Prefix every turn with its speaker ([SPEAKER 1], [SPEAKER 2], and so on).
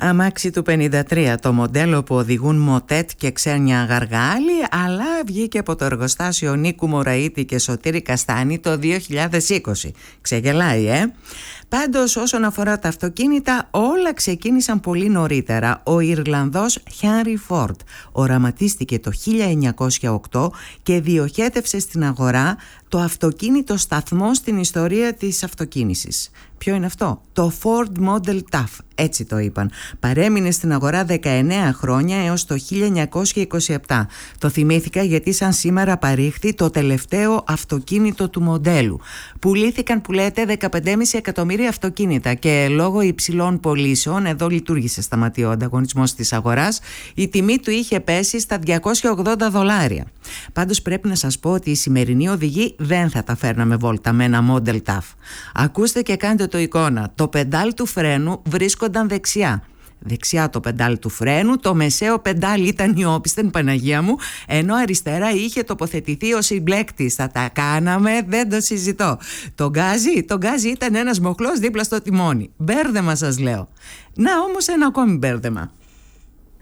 [SPEAKER 1] Αμάξι του 53, το μοντέλο που οδηγούν μοτέτ και ξένια γαργάλη, αλλά βγήκε από το εργοστάσιο Νίκου Μωραήτη και Σωτήρη Καστάνη το 2020. Ξεγελάει, Πάντως, όσον αφορά τα αυτοκίνητα, όλα ξεκίνησαν πολύ νωρίτερα. Ο Ιρλανδός Χένρι Φόρντ οραματίστηκε το 1908 και διοχέτευσε στην αγορά το αυτοκίνητο σταθμό στην ιστορία της αυτοκίνησης. Ποιο είναι αυτό? Το Ford Model Tough, έτσι το είπαν. Παρέμεινε στην αγορά 19 χρόνια έως το 1927. Το θυμήθηκα γιατί σαν σήμερα παρήχθη το τελευταίο αυτοκίνητο του μοντέλου. Πουλήθηκαν, που λέτε, 15,5 εκατομμύρια αυτοκίνητα και λόγω υψηλών πωλήσεων, εδώ λειτουργήσε σταματή ο ανταγωνισμός της αγοράς, η τιμή του είχε πέσει στα $280. Πάντως πρέπει να σας πω ότι οι σημερινοί οδηγοί δεν θα τα φέρναμε βόλτα με ένα Model Tough. Ακούστε και κάντε το εικόνα. Το πεντάλ του φρένου βρίσκονταν δεξιά. Δεξιά το πεντάλ του φρένου, το μεσαίο πεντάλ ήταν η όπισθεν, Παναγία μου, ενώ αριστερά είχε τοποθετηθεί ο συμπλέκτης. Θα τα κάναμε, δεν το συζητώ. Το γκάζι ήταν ένας μοχλός δίπλα στο τιμόνι. Μπέρδεμα σας λέω. Να όμως ένα ακόμη μπέρδεμα.